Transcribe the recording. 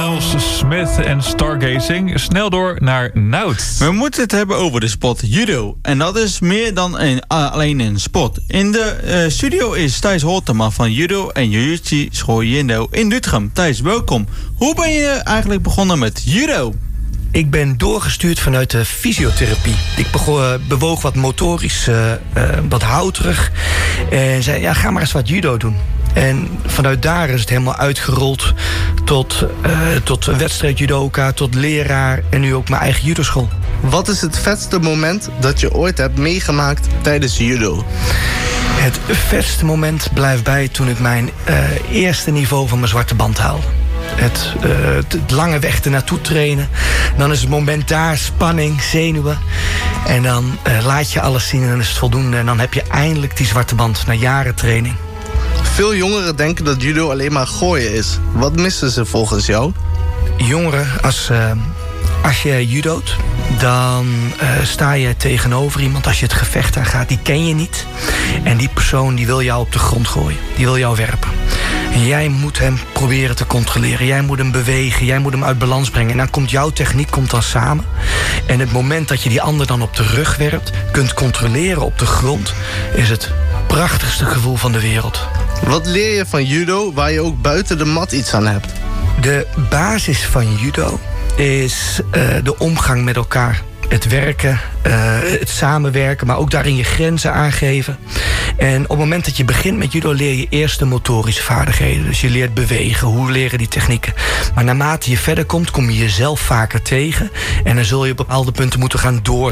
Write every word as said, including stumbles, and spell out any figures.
Miles Smith en Stargazing. Snel door naar Nout. We moeten het hebben over de sport judo. En dat is meer dan een, uh, alleen een sport. In de uh, studio is Thijs Holtema van Judo en Jiu-Jitsu School Jindo in Doetinchem. Thijs, welkom. Hoe ben je eigenlijk begonnen met judo? Ik ben doorgestuurd vanuit de fysiotherapie. Ik begon, uh, bewoog wat motorisch, uh, uh, wat houterig. En zei, ja, ga maar eens wat judo doen. En vanuit daar is het helemaal uitgerold tot, uh, tot wedstrijd judoka, tot leraar en nu ook mijn eigen judoschool. Wat is het vetste moment dat je ooit hebt meegemaakt tijdens judo? Het vetste moment blijft bij toen ik mijn uh, eerste niveau van mijn zwarte band haalde. Het, uh, het lange weg ernaartoe trainen. Dan is het moment daar, spanning, zenuwen. En dan uh, laat je alles zien en dan is het voldoende. En dan heb je eindelijk die zwarte band na jaren training. Veel jongeren denken dat judo alleen maar gooien is. Wat missen ze volgens jou? Jongeren, als, uh, als je judoot, dan uh, sta je tegenover iemand. Als je het gevecht aangaat, die ken je niet. En die persoon die wil jou op de grond gooien. Die wil jou werpen. En jij moet hem proberen te controleren. Jij moet hem bewegen. Jij moet hem uit balans brengen. En dan komt jouw techniek komt dan samen. En het moment dat je die ander dan op de rug werpt, kunt controleren op de grond, is het prachtigste gevoel van de wereld. Wat leer je van judo waar je ook buiten de mat iets aan hebt? De basis van judo is uh, de omgang met elkaar. Het werken, uh, het samenwerken, maar ook daarin je grenzen aangeven. En op het moment dat je begint met judo leer je eerst de motorische vaardigheden. Dus je leert bewegen, hoe leren die technieken. Maar naarmate je verder komt, kom je jezelf vaker tegen. En dan zul je op bepaalde punten moeten gaan door.